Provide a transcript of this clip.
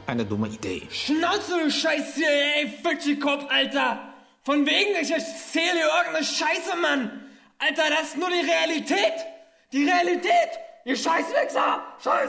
eine dumme Idee. Schnauze, du Scheiß hier, ey, Fischkopf, Alter! Von wegen, ich erzähle dir irgendeine Scheiße, Mann! Alter, das ist nur die Realität! Die Realität! Ihr Scheißwichser! Scheiß!